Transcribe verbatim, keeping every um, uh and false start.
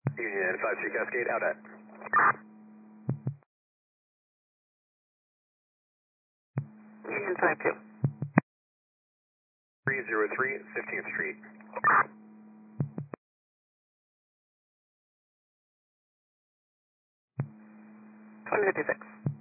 Union five two Cascade, out at. Union five two. three zero three, fifteenth Street. twenty fifty-six.